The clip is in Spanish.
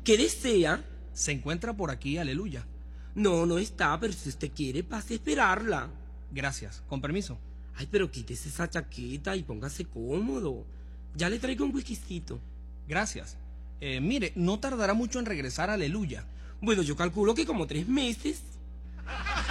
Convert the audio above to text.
¿Qué desea? Se encuentra por aquí, aleluya. No, no está, pero si usted quiere, pase a esperarla. Gracias, con permiso. Ay, pero quítese esa chaqueta y póngase cómodo. Ya le traigo un whiskycito. Gracias. Mire, no tardará mucho en regresar, aleluya. Bueno, yo calculo que como 3 meses.